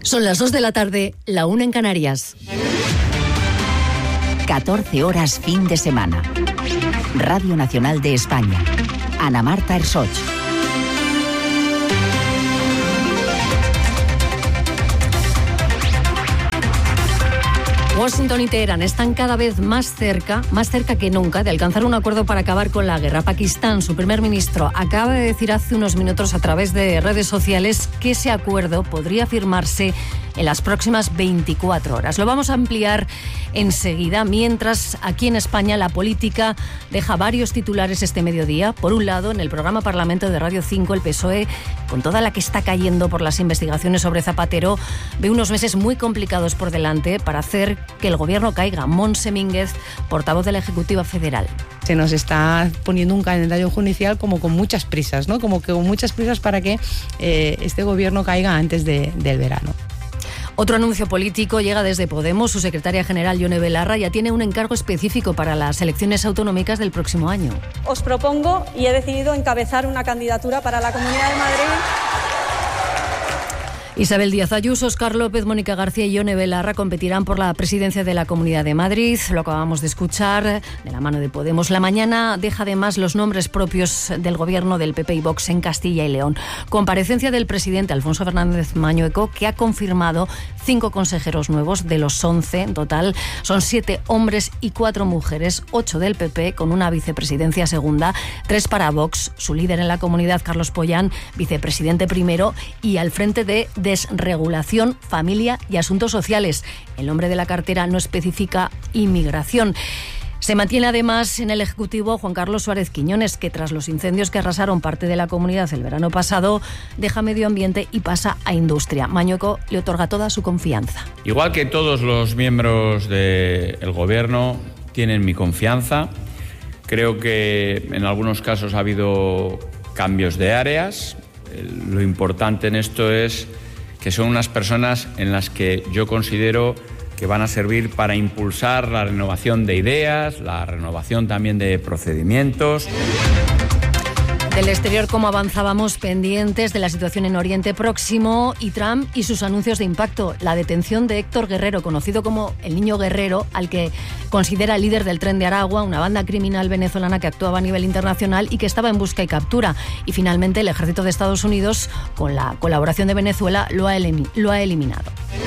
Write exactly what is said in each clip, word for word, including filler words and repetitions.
Son las dos de la tarde, la una en Canarias. catorce horas fin de semana. Radio Nacional de España. Ana Marta Ersoch. Washington y Teherán están cada vez más cerca, más cerca que nunca, de alcanzar un acuerdo para acabar con la guerra. Pakistán, su primer ministro, acaba de decir hace unos minutos a través de redes sociales que ese acuerdo podría firmarse en las próximas veinticuatro horas. Lo vamos a ampliar enseguida, mientras aquí en España la política deja varios titulares este mediodía. Por un lado, en el programa Parlamento de Radio cinco, el P S O E, con toda la que está cayendo por las investigaciones sobre Zapatero, ve unos meses muy complicados por delante para hacer que el gobierno caiga. Montse Mínguez, portavoz de la Ejecutiva Federal. Se nos está poniendo un calendario judicial como con muchas prisas, ¿no? Como que con muchas prisas para que eh, este gobierno caiga antes de, del verano. Otro anuncio político llega desde Podemos. Su secretaria general, Ione Belarra, ya tiene un encargo específico para las elecciones autonómicas del próximo año. Os propongo y he decidido encabezar una candidatura para la Comunidad de Madrid. Isabel Díaz Ayuso, Óscar López, Mónica García y Ione Belarra competirán por la presidencia de la Comunidad de Madrid. Lo acabamos de escuchar de la mano de Podemos. La mañana deja además los nombres propios del gobierno del P P y Vox en Castilla y León. Comparecencia del presidente Alfonso Fernández Mañueco, que ha confirmado cinco consejeros nuevos de los once en total. Son siete hombres y cuatro mujeres, ocho del P P con una vicepresidencia segunda, tres para Vox, su líder en la comunidad, Carlos Pollán, vicepresidente primero, y al frente de Desregulación, Familia y Asuntos Sociales. El nombre de la cartera no especifica inmigración. Se mantiene además en el Ejecutivo Juan Carlos Suárez Quiñones, que tras los incendios que arrasaron parte de la comunidad el verano pasado, deja Medio Ambiente y pasa a Industria. Mañueco le otorga toda su confianza. Igual que todos los miembros del Gobierno tienen mi confianza, creo que en algunos casos ha habido cambios de áreas. Lo importante en esto es que son unas personas en las que yo considero que van a servir para impulsar la renovación de ideas, la renovación también de procedimientos. Del exterior, como avanzábamos, pendientes de la situación en Oriente Próximo y Trump y sus anuncios de impacto. La detención de Héctor Guerrero, conocido como el Niño Guerrero, al que considera líder del Tren de Aragua, una banda criminal venezolana que actuaba a nivel internacional y que estaba en busca y captura. Y finalmente el ejército de Estados Unidos, con la colaboración de Venezuela, lo ha, elim- lo ha eliminado.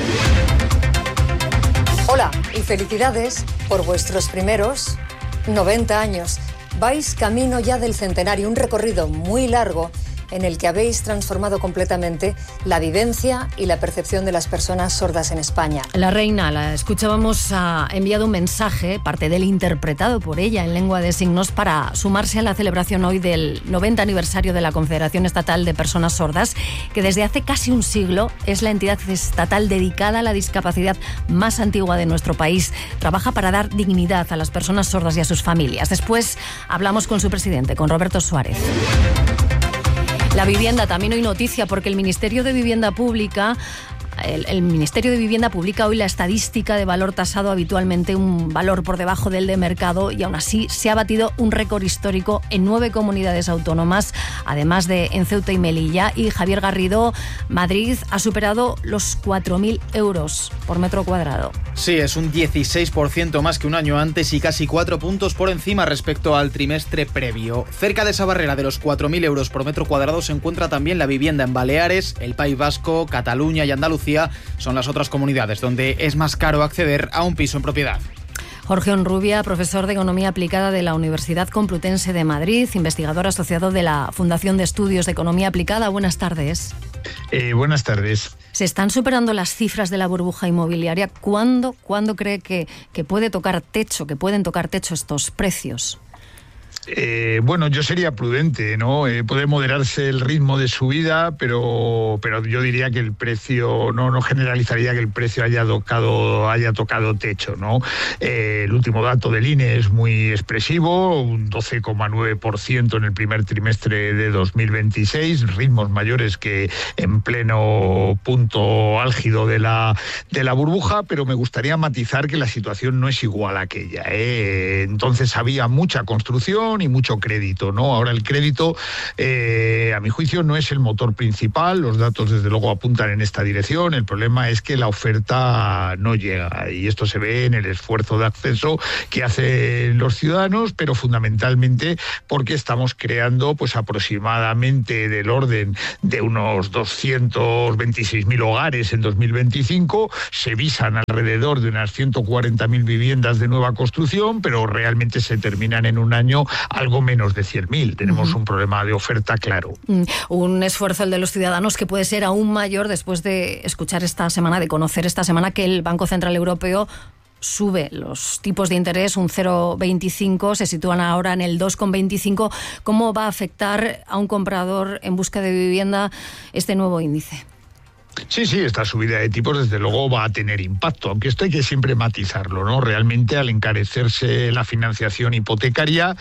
Hola y felicidades por vuestros primeros noventa años. Vais camino ya del centenario, un recorrido muy largo en el que habéis transformado completamente la vivencia y la percepción de las personas sordas en España. La reina, la escuchábamos, ha enviado un mensaje, parte del interpretado por ella en lengua de signos, para sumarse a la celebración hoy del noventa aniversario de la Confederación Estatal de Personas Sordas, que desde hace casi un siglo es la entidad estatal dedicada a la discapacidad más antigua de nuestro país. Trabaja para dar dignidad a las personas sordas y a sus familias. Después hablamos con su presidente, con Roberto Suárez. La vivienda, también hoy noticia, porque el Ministerio de Vivienda Pública... El, el Ministerio de Vivienda publica hoy la estadística de valor tasado, habitualmente un valor por debajo del de mercado, y aún así se ha batido un récord histórico en nueve comunidades autónomas, además de en Ceuta y Melilla. Y Javier Garrido, Madrid ha superado los cuatro mil euros por metro cuadrado. Sí, es un dieciséis por ciento más que un año antes y casi cuatro puntos por encima respecto al trimestre previo. Cerca de esa barrera de los cuatro mil euros por metro cuadrado se encuentra también la vivienda en Baleares, el País Vasco, Cataluña y Andalucía. Son las otras comunidades donde es más caro acceder a un piso en propiedad. Jorge Onrubia, profesor de Economía Aplicada de la Universidad Complutense de Madrid, investigador asociado de la Fundación de Estudios de Economía Aplicada. Buenas tardes. Eh, buenas tardes. ¿Se están superando las cifras de la burbuja inmobiliaria? ¿Cuándo, cuándo cree que, que puede tocar techo, que pueden tocar techo estos precios? Eh, bueno, yo sería prudente, ¿no? Eh, puede moderarse el ritmo de subida, pero pero yo diría que el precio, no no generalizaría que el precio haya tocado haya tocado techo, ¿no? Eh, el último dato del I N E es muy expresivo, un doce coma nueve por ciento en el primer trimestre de dos mil veintiséis, ritmos mayores que en pleno punto álgido de la de la burbuja, pero me gustaría matizar que la situación no es igual a aquella, ¿eh? Entonces había mucha construcción, inversión y mucho crédito, ¿no? Ahora el crédito, eh, a mi juicio, no es el motor principal, los datos desde luego apuntan en esta dirección, el problema es que la oferta no llega y esto se ve en el esfuerzo de acceso que hacen los ciudadanos, pero fundamentalmente porque estamos creando pues aproximadamente del orden de unos doscientos veintiséis mil hogares en dos mil veinticinco, se visan alrededor de unas ciento cuarenta mil viviendas de nueva construcción, pero realmente se terminan en un año algo menos de cien mil. Tenemos uh-huh. un problema de oferta claro. Mm, un esfuerzo el de los ciudadanos que puede ser aún mayor después de escuchar esta semana, de conocer esta semana que el Banco Central Europeo sube los tipos de interés un cero coma veinticinco, se sitúan ahora en el dos coma veinticinco. ¿Cómo va a afectar a un comprador en busca de vivienda este nuevo índice? Sí, sí, esta subida de tipos desde luego va a tener impacto, aunque esto hay que siempre matizarlo, ¿no? Realmente al encarecerse la financiación hipotecaria,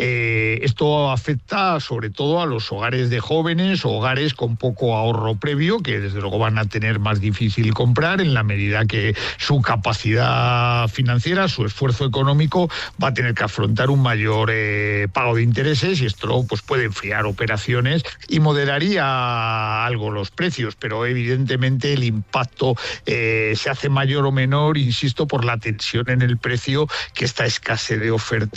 eh, esto afecta sobre todo a los hogares de jóvenes, hogares con poco ahorro previo, que desde luego van a tener más difícil comprar en la medida que su capacidad financiera, su esfuerzo económico va a tener que afrontar un mayor eh, pago de intereses y esto pues puede enfriar operaciones y moderaría algo los precios, pero evidentemente Evidentemente el impacto eh, se hace mayor o menor, insisto, por la tensión en el precio que esta escasez de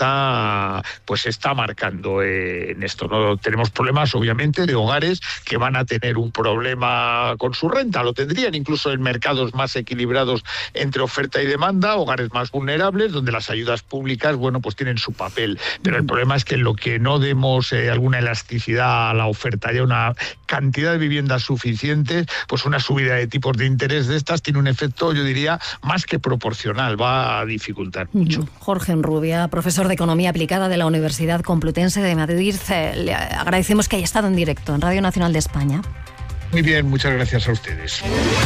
oferta pues está marcando eh, en esto, ¿no? Tenemos problemas obviamente de hogares que van a tener un problema con su renta, lo tendrían incluso en mercados más equilibrados entre oferta y demanda, hogares más vulnerables donde las ayudas públicas, bueno, pues tienen su papel, pero el problema es que en lo que no demos eh, alguna elasticidad a la oferta, haya una cantidad de viviendas suficientes, pues una subida de tipos de interés de estas tiene un efecto, yo diría, más que proporcional, va a dificultar mucho. Jorge Enrubia, profesor de Economía Aplicada de la Universidad Complutense de Madrid, le agradecemos que haya estado en directo en Radio Nacional de España. Muy bien, muchas gracias a ustedes.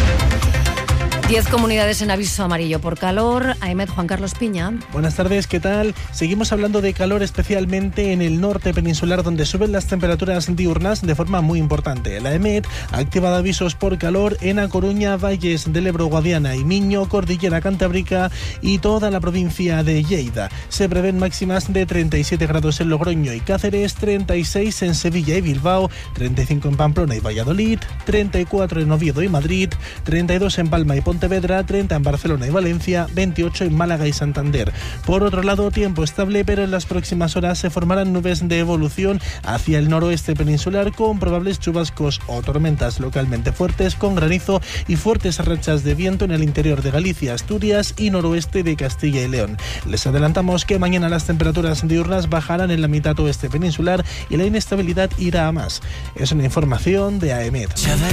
Diez comunidades en aviso amarillo por calor. AEMET, Juan Carlos Piña. Buenas tardes, ¿qué tal? Seguimos hablando de calor, especialmente en el norte peninsular, donde suben las temperaturas diurnas de forma muy importante. La AEMET ha activado avisos por calor en A Coruña, Valles del Ebro, Guadiana y Miño, Cordillera Cantábrica y toda la provincia de Lleida. Se prevén máximas de treinta y siete grados en Logroño y Cáceres, treinta y seis en Sevilla y Bilbao, treinta y cinco en Pamplona y Valladolid, treinta y cuatro en Oviedo y Madrid, treinta y dos en Palma y Pontevedra, Pontevedra, treinta en Barcelona y Valencia, veintiocho en Málaga y Santander. Por otro lado, tiempo estable, pero en las próximas horas se formarán nubes de evolución hacia el noroeste peninsular con probables chubascos o tormentas localmente fuertes con granizo y fuertes rachas de viento en el interior de Galicia, Asturias y noroeste de Castilla y León. Les adelantamos que mañana las temperaturas diurnas bajarán en la mitad oeste peninsular y la inestabilidad irá a más. Es una información de AEMET.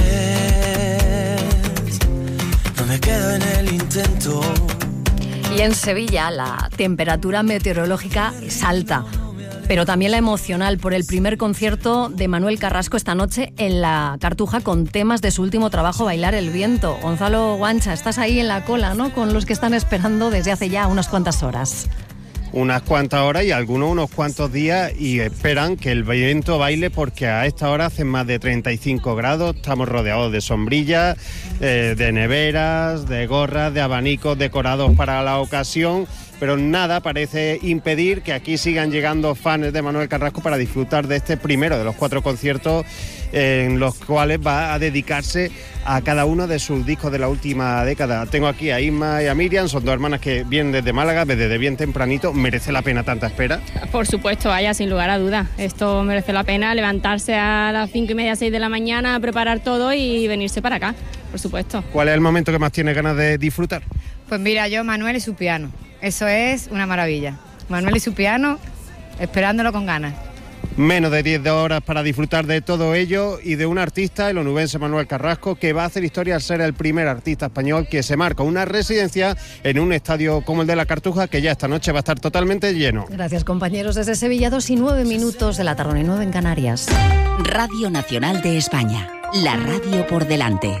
Me quedo en el intento. Y en Sevilla la temperatura meteorológica es alta, pero también la emocional por el primer concierto de Manuel Carrasco esta noche en la Cartuja con temas de su último trabajo, Bailar el Viento. Gonzalo Guancha, estás ahí en la cola, ¿no? Con los que están esperando desde hace ya unas cuantas horas. Unas cuantas horas y algunos unos cuantos días y esperan que el viento baile porque a esta hora hacen más de treinta y cinco grados, estamos rodeados de sombrillas, eh, de neveras, de gorras, de abanicos decorados para la ocasión, pero nada parece impedir que aquí sigan llegando fans de Manuel Carrasco para disfrutar de este primero de los cuatro conciertos en los cuales va a dedicarse a cada uno de sus discos de la última década. Tengo aquí a Isma y a Miriam, son dos hermanas que vienen desde Málaga, desde bien tempranito. ¿Merece la pena tanta espera? Por supuesto, vaya, sin lugar a dudas. Esto merece la pena, levantarse a las cinco y media, seis de la mañana, preparar todo y venirse para acá, por supuesto. ¿Cuál es el momento que más tienes ganas de disfrutar? Pues mira, yo, Manuel y su piano. Eso es una maravilla. Manuel y su piano, esperándolo con ganas. Menos de diez horas para disfrutar de todo ello y de un artista, el onubense Manuel Carrasco, que va a hacer historia al ser el primer artista español que se marca una residencia en un estadio como el de la Cartuja, que ya esta noche va a estar totalmente lleno. Gracias, compañeros. Desde Sevilla, dos y nueve minutos de la tarde, nueve en Canarias. Radio Nacional de España, la radio por delante.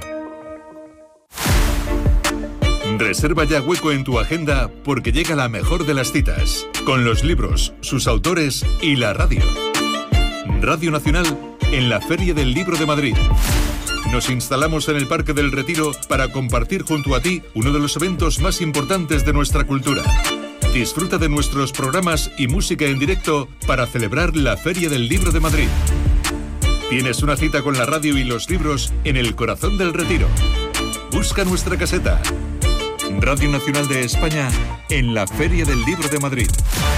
Reserva ya hueco en tu agenda porque llega la mejor de las citas, con los libros, sus autores y la radio. Radio Nacional en la Feria del Libro de Madrid. Nos instalamos en el Parque del Retiro para compartir junto a ti uno de los eventos más importantes de nuestra cultura. Disfruta de nuestros programas y música en directo para celebrar la Feria del Libro de Madrid. Tienes una cita con la radio y los libros en el corazón del Retiro. Busca nuestra caseta. Radio Nacional de España en la Feria del Libro de Madrid.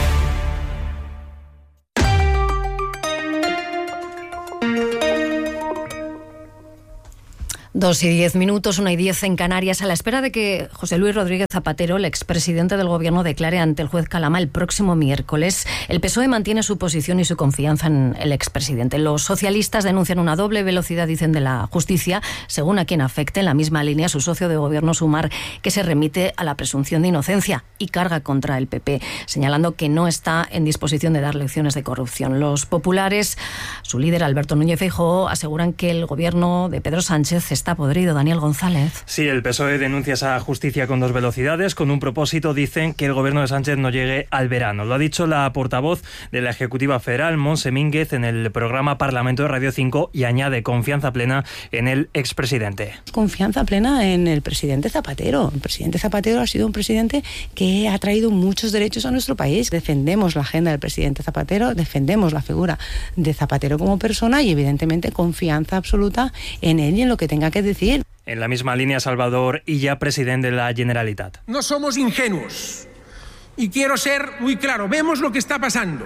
Dos y diez minutos, una y diez en Canarias, a la espera de que José Luis Rodríguez Zapatero, el expresidente del Gobierno, declare ante el juez Calama el próximo miércoles. El P S O E mantiene su posición y su confianza en el expresidente. Los socialistas denuncian una doble velocidad, dicen, de la justicia, según a quien afecte. En la misma línea, su socio de gobierno, Sumar, que se remite a la presunción de inocencia y carga contra el P P, señalando que no está en disposición de dar lecciones de corrupción. Los populares, su líder Alberto Núñez Feijóo, aseguran que el gobierno de Pedro Sánchez está podrido. Daniel González. Sí, el P S O E denuncia esa justicia con dos velocidades, con un propósito. Dicen que el gobierno de Sánchez no llegue al verano. Lo ha dicho la portavoz de la Ejecutiva Federal, Montse Mínguez, en el programa Parlamento de Radio cinco, y añade confianza plena en el expresidente. Confianza plena en el presidente Zapatero. El presidente Zapatero ha sido un presidente que ha traído muchos derechos a nuestro país. Defendemos la agenda del presidente Zapatero, defendemos la figura de Zapatero como persona y, evidentemente, confianza absoluta en él y en lo que tenga que decir. En la misma línea, Salvador Illa, presidente de la Generalitat. No somos ingenuos. Y quiero ser muy claro. Vemos lo que está pasando.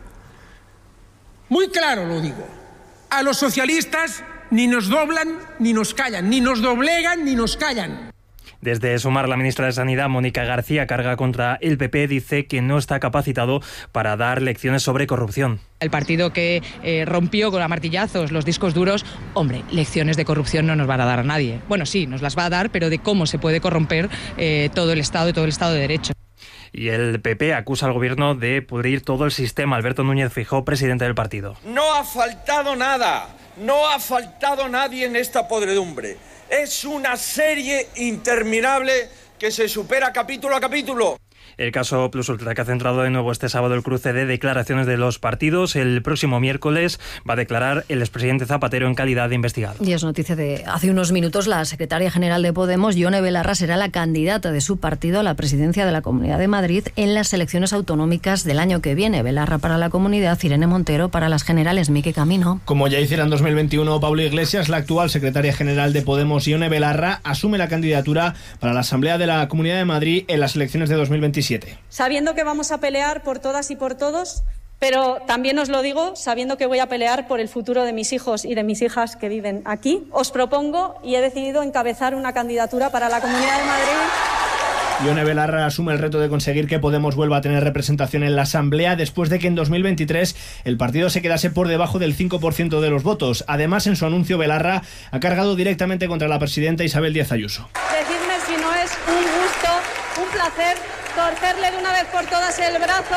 Muy claro lo digo. A los socialistas ni nos doblan ni nos callan. Ni nos doblegan ni nos callan. Desde Sumar, la ministra de Sanidad, Mónica García, carga contra el P P. Dice que no está capacitado para dar lecciones sobre corrupción. El partido que eh, rompió con a martillazos los discos duros, hombre, lecciones de corrupción no nos van a dar a nadie. Bueno, sí, nos las va a dar, pero de cómo se puede corromper eh, todo el Estado y todo el Estado de Derecho. Y el P P acusa al gobierno de pudrir todo el sistema. Alberto Núñez Feijóo, presidente del partido. No ha faltado nada, no ha faltado nadie en esta podredumbre. Es una serie interminable que se supera capítulo a capítulo. El caso Plus Ultra, que ha centrado de nuevo este sábado el cruce de declaraciones de los partidos. El próximo miércoles va a declarar el expresidente Zapatero en calidad de investigado. Y es noticia de hace unos minutos, la secretaria general de Podemos, Ione Belarra, será la candidata de su partido a la presidencia de la Comunidad de Madrid en las elecciones autonómicas del año que viene. Belarra para la Comunidad, Irene Montero para las generales. Mique Camino. Como ya hiciera en dos mil veintiuno Pablo Iglesias, la actual secretaria general de Podemos, Ione Belarra, asume la candidatura para la Asamblea de la Comunidad de Madrid en las elecciones de dos mil veintisiete. Sabiendo que vamos a pelear por todas y por todos, pero también os lo digo sabiendo que voy a pelear por el futuro de mis hijos y de mis hijas que viven aquí, os propongo y he decidido encabezar una candidatura para la Comunidad de Madrid. Ione Belarra asume el reto de conseguir que Podemos vuelva a tener representación en la Asamblea después de que en dos mil veintitrés el partido se quedase por debajo del cinco por ciento de los votos. Además, en su anuncio, Belarra ha cargado directamente contra la presidenta Isabel Díaz Ayuso. Decidme si no es un gusto, un placer torcerle de una vez por todas el brazo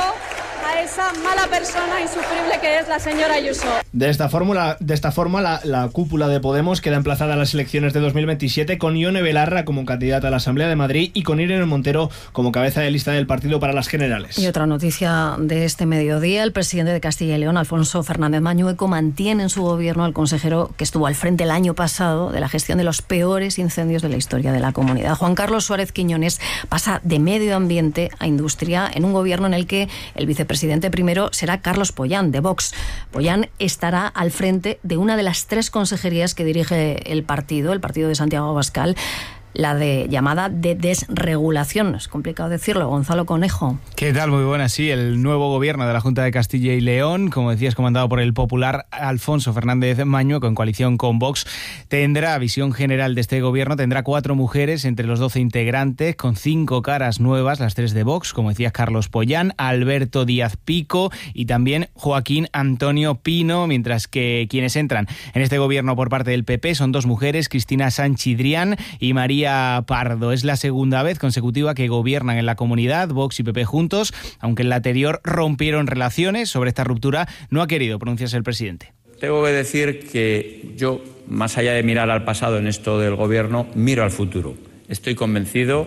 a esa mala persona insufrible que es la señora Ayuso. De esta fórmula, de esta forma, la, la cúpula de Podemos queda emplazada a las elecciones de dos mil veintisiete con Ione Belarra como candidata a la Asamblea de Madrid y con Irene Montero como cabeza de lista del partido para las generales. Y otra noticia de este mediodía, el presidente de Castilla y León, Alfonso Fernández Mañueco, mantiene en su gobierno al consejero que estuvo al frente el año pasado de la gestión de los peores incendios de la historia de la comunidad. Juan Carlos Suárez Quiñones pasa de medio ambiente a industria en un gobierno en el que el vicepresidente presidente primero será Carlos Pollán, de Vox. Pollán estará al frente de una de las tres consejerías que dirige el partido, el partido de Santiago Abascal, la de llamada de desregulación. Es complicado decirlo. Gonzalo Conejo. ¿Qué tal? Muy buenas. Sí, el nuevo gobierno de la Junta de Castilla y León, como decías, comandado por el popular Alfonso Fernández Mañueco, en coalición con Vox, tendrá visión general de este gobierno. Tendrá cuatro mujeres entre los doce integrantes, con cinco caras nuevas, las tres de Vox, como decías, Carlos Pollán, Alberto Díaz Pico y también Joaquín Antonio Pino, mientras que quienes entran en este gobierno por parte del P P son dos mujeres, Cristina Sanchidrián y María Pardo. Es la segunda vez consecutiva que gobiernan en la comunidad, Vox y P P juntos, aunque en la anterior rompieron relaciones. Sobre esta ruptura no ha querido pronunciarse el presidente. Tengo que decir que yo, más allá de mirar al pasado en esto del gobierno, miro al futuro. Estoy convencido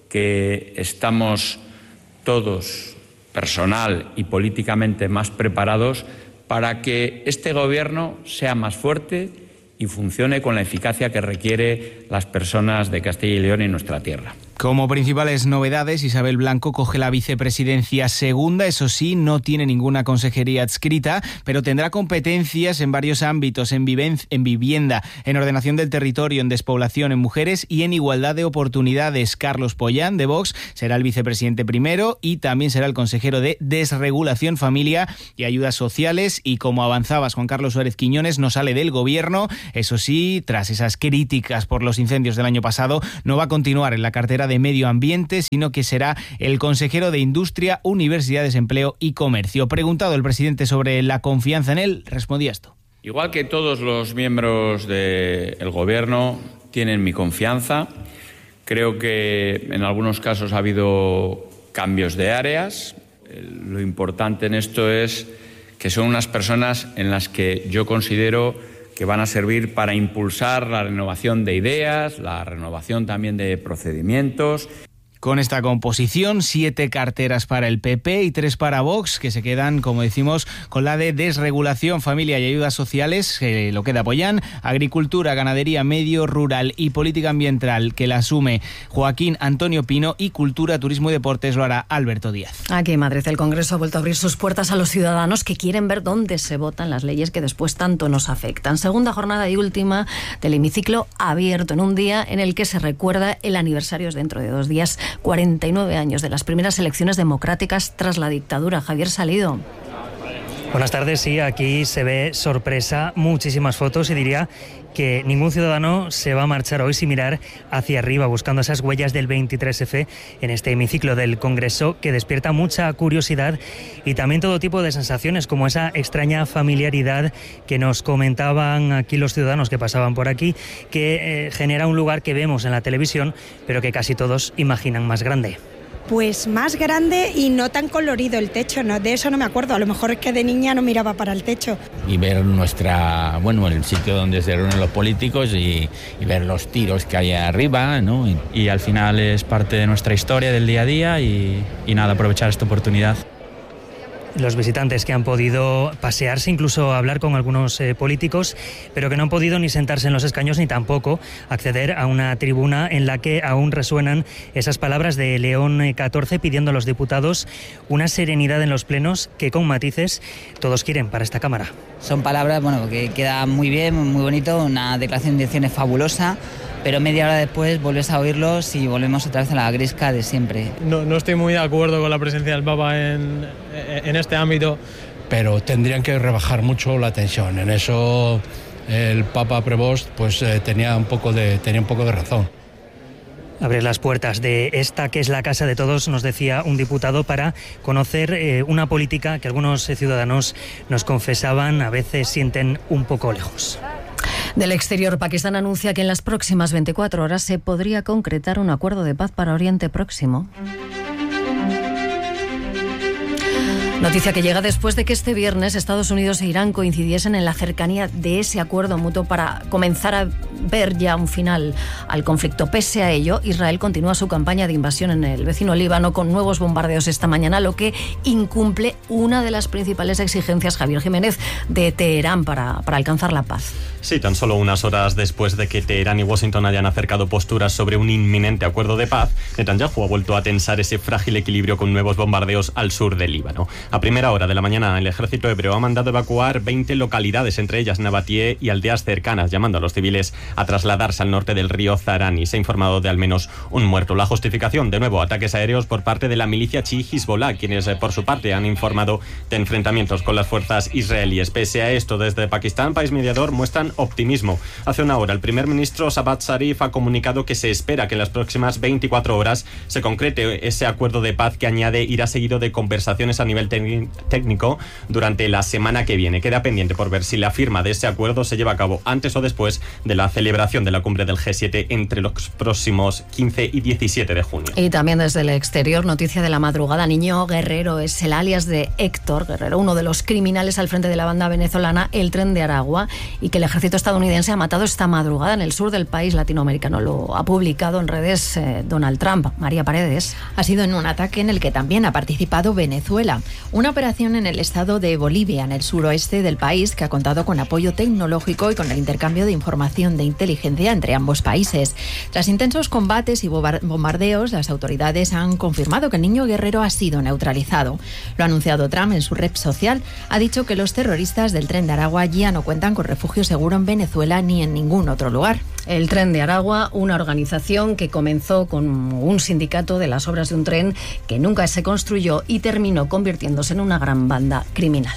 que estamos todos, personal y políticamente, más preparados para que este gobierno sea más fuerte y funcione con la eficacia que requiere las personas de Castilla y León y nuestra tierra. Como principales novedades, Isabel Blanco coge la vicepresidencia segunda, eso sí, no tiene ninguna consejería adscrita, pero tendrá competencias en varios ámbitos, en, viven- en vivienda, en ordenación del territorio, en despoblación, en mujeres y en igualdad de oportunidades. Carlos Pollán, de Vox, será el vicepresidente primero y también será el consejero de Desregulación, Familia y Ayudas Sociales. Y como avanzabas, Juan Carlos Suárez Quiñones no sale del gobierno, eso sí, tras esas críticas por los incendios del año pasado, no va a continuar en la cartera de Medio Ambiente, sino que será el consejero de Industria, Universidades, Empleo y Comercio. Preguntado el presidente sobre la confianza en él, respondía esto. Igual que todos los miembros del Gobierno tienen mi confianza, creo que en algunos casos ha habido cambios de áreas. Lo importante en esto es que son unas personas en las que yo considero que van a servir para impulsar la renovación de ideas, la renovación también de procedimientos. Con esta composición, siete carteras para el P P y tres para Vox, que se quedan, como decimos, con la de Desregulación, Familia y Ayudas Sociales, que lo queda Pollán, Agricultura, Ganadería, Medio Rural y Política Ambiental, que la asume Joaquín Antonio Pino, y Cultura, Turismo y Deportes lo hará Alberto Díaz. Aquí en Madrid el Congreso ha vuelto a abrir sus puertas a los ciudadanos que quieren ver dónde se votan las leyes que después tanto nos afectan. Segunda jornada y última del hemiciclo abierto, en un día en el que se recuerda el aniversario, es dentro de dos días, cuarenta y nueve años de las primeras elecciones democráticas tras la dictadura. Javier Salido. Buenas tardes, sí, aquí se ve sorpresa, muchísimas fotos y diría que ningún ciudadano se va a marchar hoy sin mirar hacia arriba, buscando esas huellas del veintitrés efe en este hemiciclo del Congreso, que despierta mucha curiosidad y también todo tipo de sensaciones, como esa extraña familiaridad que nos comentaban aquí los ciudadanos que pasaban por aquí, que eh, genera un lugar que vemos en la televisión, pero que casi todos imaginan más grande. Pues más grande y no tan colorido el techo, no, de eso no me acuerdo, a lo mejor es que de niña no miraba para el techo. Y ver nuestra, bueno, el sitio donde se reúnen los políticos y, y ver los tiros que hay arriba, ¿no? Y, y al final es parte de nuestra historia del día a día y, y nada, aprovechar esta oportunidad. Los visitantes que han podido pasearse, incluso hablar con algunos eh, políticos, pero que no han podido ni sentarse en los escaños ni tampoco acceder a una tribuna en la que aún resuenan esas palabras de León catorce pidiendo a los diputados una serenidad en los plenos que, con matices, todos quieren para esta Cámara. Son palabras, bueno, que queda muy bien, muy bonito, una declaración de intenciones fabulosa, pero media hora después vuelves a oírlos y volvemos otra vez a la gresca de siempre. No, no estoy muy de acuerdo con la presencia del Papa en, en este ámbito. Pero tendrían que rebajar mucho la tensión. En eso el Papa Prevost pues, eh, tenía, un poco de, tenía un poco de razón. Abrir las puertas de esta que es la casa de todos, nos decía un diputado, para conocer eh, una política que algunos eh, ciudadanos nos confesaban a veces sienten un poco lejos. Del exterior, Pakistán anuncia que en las próximas veinticuatro horas se podría concretar un acuerdo de paz para Oriente Próximo. Noticia que llega después de que este viernes Estados Unidos e Irán coincidiesen en la cercanía de ese acuerdo mutuo para comenzar a ver ya un final al conflicto. Pese a ello, Israel continúa su campaña de invasión en el vecino Líbano con nuevos bombardeos esta mañana, lo que incumple una de las principales exigencias, Javier Jiménez, de Teherán para, para alcanzar la paz. Sí, tan solo unas horas después de que Teherán y Washington hayan acercado posturas sobre un inminente acuerdo de paz, Netanyahu ha vuelto a tensar ese frágil equilibrio con nuevos bombardeos al sur del Líbano. A primera hora de la mañana, el ejército hebreo ha mandado evacuar veinte localidades, entre ellas Nabatie y aldeas cercanas, llamando a los civiles a trasladarse al norte del río Zarani. Se ha informado de al menos un muerto. La justificación, de nuevo, ataques aéreos por parte de la milicia chií Hezbollah, quienes por su parte han informado de enfrentamientos con las fuerzas israelíes. Pese a esto, desde Pakistán, país mediador, muestran optimismo. Hace una hora, el primer ministro Shahbaz Sharif ha comunicado que se espera que en las próximas veinticuatro horas se concrete ese acuerdo de paz, que añade irá seguido de conversaciones a nivel técnico durante la semana que viene. Queda pendiente por ver si la firma de ese acuerdo se lleva a cabo antes o después de la celebración de la cumbre del G siete entre los próximos quince y diecisiete de junio. Y también desde el exterior, noticia de la madrugada. Niño Guerrero es el alias de Héctor Guerrero, uno de los criminales al frente de la banda venezolana El Tren de Aragua, y que el ejército estadounidense ha matado esta madrugada en el sur del país latinoamericano. Lo ha publicado en redes eh, Donald Trump. María Paredes. Ha sido en un ataque en el que también ha participado Venezuela. Una operación en el estado de Bolivia, en el suroeste del país, que ha contado con apoyo tecnológico y con el intercambio de información de inteligencia entre ambos países. Tras intensos combates y bombardeos, las autoridades han confirmado que el niño guerrero ha sido neutralizado. Lo ha anunciado Trump en su red social. Ha dicho que los terroristas del Tren de Aragua ya no cuentan con refugio seguro en Venezuela ni en ningún otro lugar. El Tren de Aragua, una organización que comenzó con un sindicato de las obras de un tren que nunca se construyó y terminó convirtiéndose en una gran banda criminal.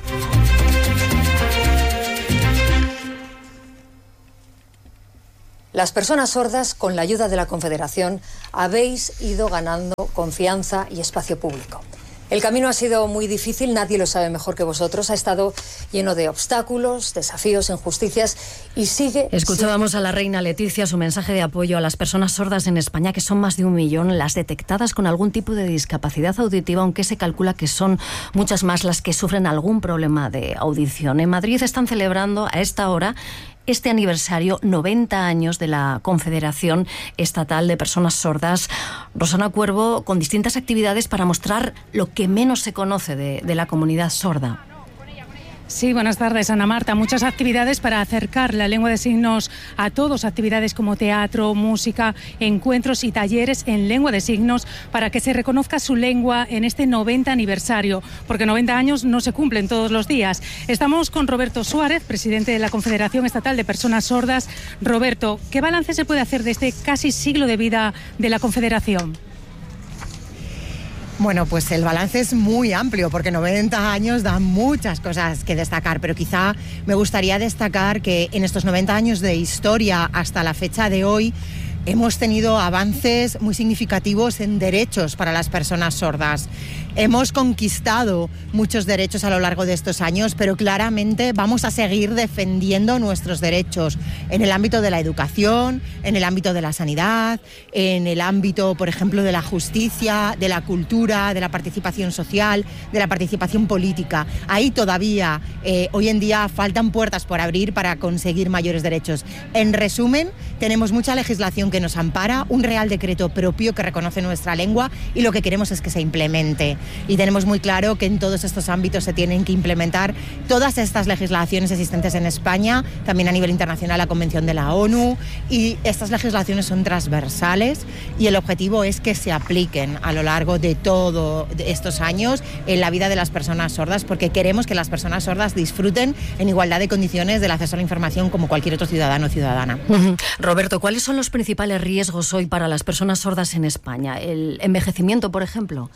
Las personas sordas, con la ayuda de la Confederación, habéis ido ganando confianza y espacio público. El camino ha sido muy difícil, nadie lo sabe mejor que vosotros, ha estado lleno de obstáculos, desafíos, injusticias y sigue... Escuchábamos a la reina Leticia su mensaje de apoyo a las personas sordas en España, que son más de un millón, las detectadas con algún tipo de discapacidad auditiva, aunque se calcula que son muchas más las que sufren algún problema de audición. En Madrid están celebrando a esta hora este aniversario, noventa años de la Confederación Estatal de Personas Sordas. Rosana Cuervo, con distintas actividades para mostrar lo que menos se conoce de, de la comunidad sorda. Sí, buenas tardes, Ana Marta. Muchas actividades para acercar la lengua de signos a todos, actividades como teatro, música, encuentros y talleres en lengua de signos para que se reconozca su lengua en este noventa aniversario, porque noventa años no se cumplen todos los días. Estamos con Roberto Suárez, presidente de la Confederación Estatal de Personas Sordas. Roberto, ¿qué balance se puede hacer de este casi siglo de vida de la Confederación? Bueno, pues el balance es muy amplio porque noventa años dan muchas cosas que destacar, pero quizá me gustaría destacar que en estos noventa años de historia hasta la fecha de hoy hemos tenido avances muy significativos en derechos para las personas sordas. Hemos conquistado muchos derechos a lo largo de estos años, pero claramente vamos a seguir defendiendo nuestros derechos en el ámbito de la educación, en el ámbito de la sanidad, en el ámbito, por ejemplo, de la justicia, de la cultura, de la participación social, de la participación política. Ahí todavía, eh, hoy en día, faltan puertas por abrir para conseguir mayores derechos. En resumen, tenemos mucha legislación que nos ampara, un Real Decreto propio que reconoce nuestra lengua y lo que queremos es que se implemente. Y tenemos muy claro que en todos estos ámbitos se tienen que implementar todas estas legislaciones existentes en España, también a nivel internacional la Convención de la ONU, y estas legislaciones son transversales y el objetivo es que se apliquen a lo largo de todos estos años en la vida de las personas sordas, porque queremos que las personas sordas disfruten en igualdad de condiciones del acceso a la información como cualquier otro ciudadano o ciudadana. Uh-huh. Roberto, ¿cuáles son los principales riesgos hoy para las personas sordas en España? ¿El envejecimiento, por ejemplo?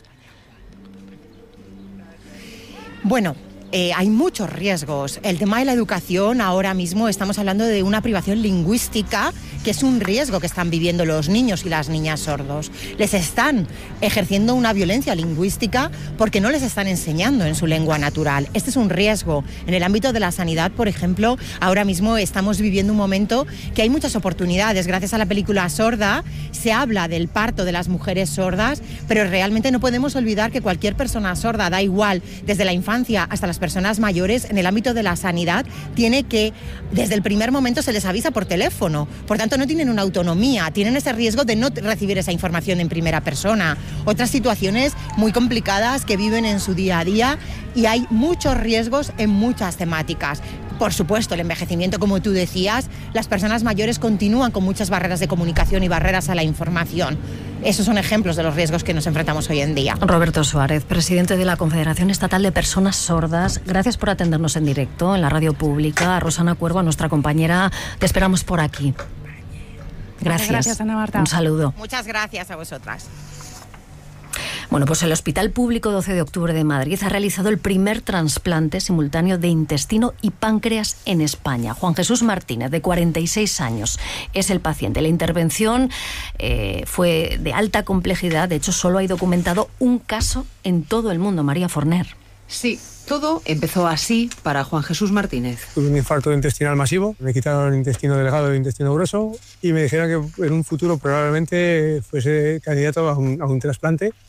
Bueno, eh, hay muchos riesgos. El tema de la educación, ahora mismo estamos hablando de una privación lingüística, que es un riesgo que están viviendo los niños y las niñas sordos. Les están ejerciendo una violencia lingüística porque no les están enseñando en su lengua natural. Este es un riesgo. En el ámbito de la sanidad, por ejemplo, ahora mismo estamos viviendo un momento que hay muchas oportunidades. Gracias a la película Sorda se habla del parto de las mujeres sordas, pero realmente no podemos olvidar que cualquier persona sorda, da igual, desde la infancia hasta las personas mayores, en el ámbito de la sanidad, tiene que, desde el primer momento se les avisa por teléfono. Por tanto, no tienen una autonomía, tienen ese riesgo de no recibir esa información en primera persona. Otras situaciones muy complicadas que viven en su día a día, y hay muchos riesgos en muchas temáticas. Por supuesto, el envejecimiento, como tú decías, las personas mayores continúan con muchas barreras de comunicación y barreras a la información. Esos son ejemplos de los riesgos que nos enfrentamos hoy en día. Roberto Suárez, presidente de la Confederación Estatal de Personas Sordas, gracias por atendernos en directo en la radio pública. A Rosana Cuervo, a nuestra compañera, te esperamos por aquí. Gracias. Gracias, Ana Marta. Un saludo. Muchas gracias a vosotras. Bueno, pues el Hospital Público doce de octubre de Madrid ha realizado el primer trasplante simultáneo de intestino y páncreas en España. Juan Jesús Martínez, de cuarenta y seis años, es el paciente. La intervención eh, fue de alta complejidad. De hecho, solo hay documentado un caso en todo el mundo. María Forner. Sí, todo empezó así para Juan Jesús Martínez. Tuve un infarto intestinal masivo, me quitaron el intestino delgado y el intestino grueso y me dijeron que en un futuro probablemente fuese candidato a un, a un trasplante.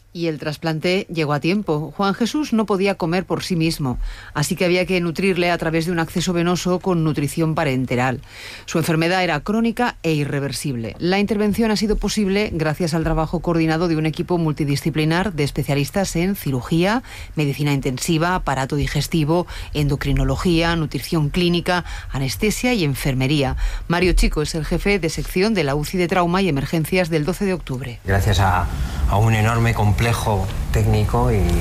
Y el trasplante llegó a tiempo. Juan Jesús no podía comer por sí mismo, así que había que nutrirle a través de un acceso venoso con nutrición parenteral. Su enfermedad era crónica e irreversible. La intervención ha sido posible gracias al trabajo coordinado de un equipo multidisciplinar de especialistas en cirugía, medicina intensiva, aparato digestivo, endocrinología, nutrición clínica, anestesia y enfermería. Mario Chico es el jefe de sección de la U C I de Trauma y Emergencias del doce de octubre. Gracias a, a un enorme complejo técnico y eh,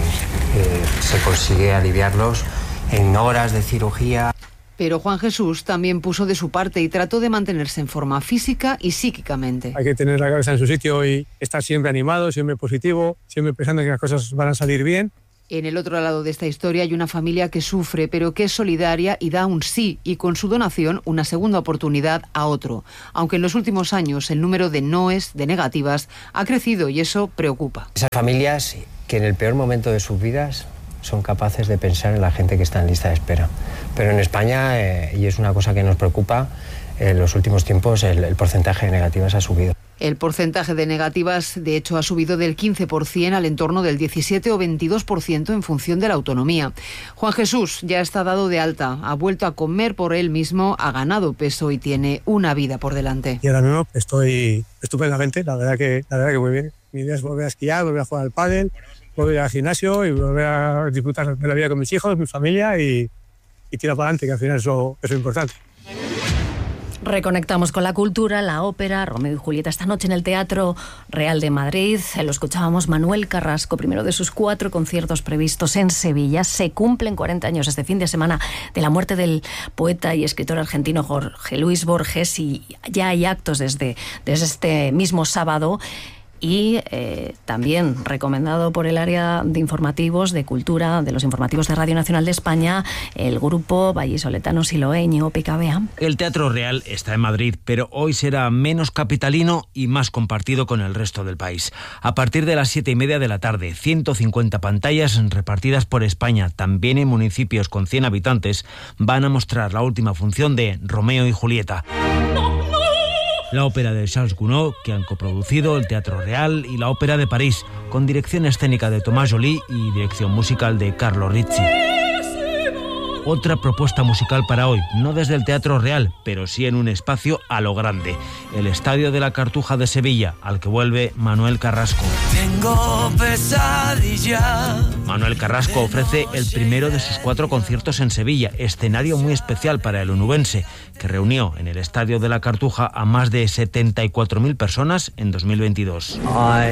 se consigue aliviarlos en horas de cirugía. Pero Juan Jesús también puso de su parte y trató de mantenerse en forma física y psíquicamente. Hay que tener la cabeza en su sitio y estar siempre animado, siempre positivo, siempre pensando que las cosas van a salir bien. En el otro lado de esta historia hay una familia que sufre, pero que es solidaria y da un sí, y con su donación una segunda oportunidad a otro. Aunque en los últimos años el número de noes, de negativas, ha crecido y eso preocupa. Esas familias que en el peor momento de sus vidas son capaces de pensar en la gente que está en lista de espera. Pero en España, eh, y es una cosa que nos preocupa, en los últimos tiempos el, el porcentaje de negativas ha subido. El porcentaje de negativas, de hecho, ha subido del quince por ciento al entorno del diecisiete o veintidós por ciento en función de la autonomía. Juan Jesús ya está dado de alta, ha vuelto a comer por él mismo, ha ganado peso y tiene una vida por delante. Y ahora mismo estoy estupendamente, la verdad que, la verdad que muy bien. Mi idea es volver a esquiar, volver a jugar al pádel, volver al gimnasio y volver a disfrutar de la vida con mis hijos, mi familia y, y tirar para adelante, que al final eso, eso es importante. Reconectamos con la cultura, la ópera, Romeo y Julieta esta noche en el Teatro Real de Madrid. Lo escuchábamos Manuel Carrasco, primero de sus cuatro conciertos previstos en Sevilla. Se cumplen cuarenta años este fin de semana de la muerte del poeta y escritor argentino Jorge Luis Borges y ya hay actos desde, desde este mismo sábado. Y eh, también recomendado por el área de informativos de cultura de los informativos de Radio Nacional de España, el grupo vallisoletano Siloeño P K B A. El Teatro Real está en Madrid, pero hoy será menos capitalino y más compartido con el resto del país. A partir de las siete y media de la tarde, ciento cincuenta pantallas repartidas por España, también en municipios con cien habitantes, van a mostrar la última función de Romeo y Julieta. La ópera de Charles Gounod, que han coproducido el Teatro Real, y la Ópera de París, con dirección escénica de Tomás Joly y dirección musical de Carlo Rizzi. Otra propuesta musical para hoy, no desde el Teatro Real, pero sí en un espacio a lo grande, el Estadio de la Cartuja de Sevilla, al que vuelve Manuel Carrasco. Tengo pesadilla. Manuel Carrasco ofrece el primero de sus cuatro conciertos en Sevilla, escenario muy especial para el onubense, que reunió en el Estadio de la Cartuja a más de setenta y cuatro mil personas en dos mil veintidós.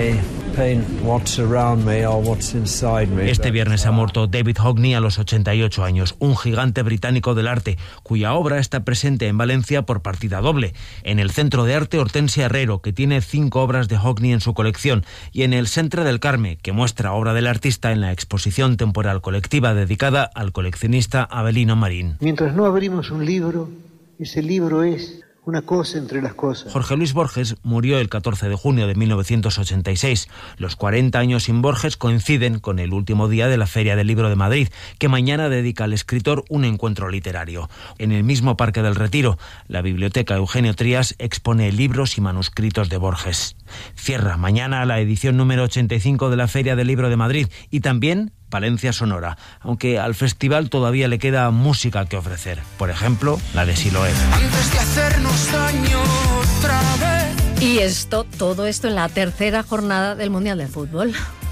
Este viernes ha muerto David Hockney a los ochenta y ocho años, un gigante británico del arte, cuya obra está presente en Valencia por partida doble, en el Centro de Arte Hortensia Herrero, que tiene cinco obras de Hockney en su colección, y en el Centre del Carme, que muestra obra del artista en la exposición temporal colectiva dedicada al coleccionista Avelino Marín. Mientras no abrimos un libro, ese libro es una cosa entre las cosas. Jorge Luis Borges murió el catorce de junio de mil novecientos ochenta y seis. Los cuarenta años sin Borges coinciden con el último día de la Feria del Libro de Madrid, que mañana dedica al escritor un encuentro literario. En el mismo Parque del Retiro, la Biblioteca Eugenio Trías expone libros y manuscritos de Borges. Cierra mañana la edición número ochenta y cinco de la Feria del Libro de Madrid y también Valencia Sonora, aunque al festival todavía le queda música que ofrecer, por ejemplo, la de Siloé. Antes de hacernos daño otra vez. Y esto, todo esto en la tercera jornada del Mundial de Fútbol.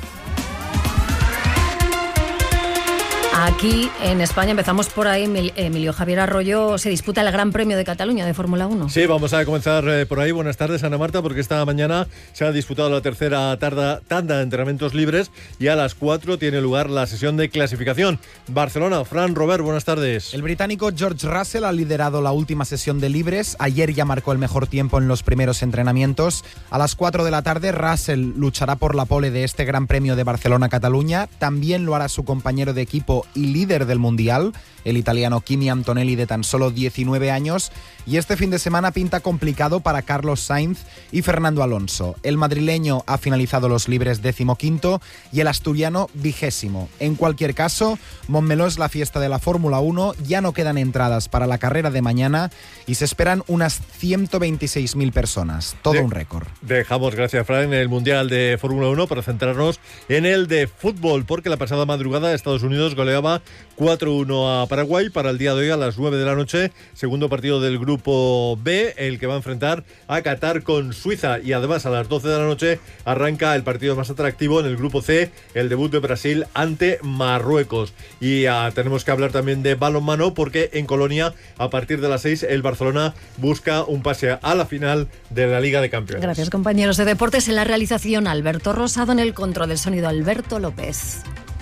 Aquí en España empezamos por ahí. Emilio Javier Arroyo se disputa el Gran Premio de Cataluña de Fórmula uno. Sí, vamos a comenzar eh, por ahí. Buenas tardes, Ana Marta, porque esta mañana se ha disputado la tercera tarda, tanda de entrenamientos libres y a las cuatro tiene lugar la sesión de clasificación. Barcelona, Fran Robert, buenas tardes. El británico George Russell ha liderado la última sesión de libres. Ayer ya marcó el mejor tiempo en los primeros entrenamientos. A las cuatro de la tarde, Russell luchará por la pole de este Gran Premio de Barcelona-Cataluña. También lo hará su compañero de equipo mundo y líder del Mundial, el italiano Kimi Antonelli, de tan solo diecinueve años, y este fin de semana pinta complicado para Carlos Sainz y Fernando Alonso. El madrileño ha finalizado los libres decimoquinto y el asturiano vigésimo. En cualquier caso, Montmeló es la fiesta de la Fórmula uno, ya no quedan entradas para la carrera de mañana y se esperan unas ciento veintiséis mil personas, todo de, un récord. Dejamos, gracias Fran, el Mundial de Fórmula uno para centrarnos en el de fútbol, porque la pasada madrugada Estados Unidos goleaba cuatro uno a Paraguay. Para el día de hoy a las nueve de la noche, segundo partido del grupo B, el que va a enfrentar a Qatar con Suiza, y además a las doce de la noche arranca el partido más atractivo en el grupo C, el debut de Brasil ante Marruecos. Y uh, tenemos que hablar también de balonmano, porque en Colonia a partir de las seis el Barcelona busca un pase a la final de la Liga de Campeones. Gracias, compañeros de deportes. En la realización Alberto Rosado, en el control del sonido Alberto López.